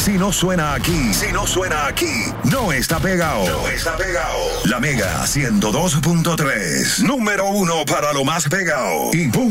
Si no suena aquí, no está pegado. La Mega 102.3, número 1 para lo más pegado. Y punto.